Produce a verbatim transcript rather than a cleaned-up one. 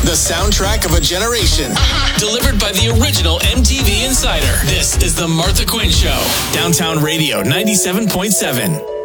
The soundtrack of a generation. Delivered by the original M T V Insider. This is The Martha Quinn Show. Downtown Radio ninety-seven point seven.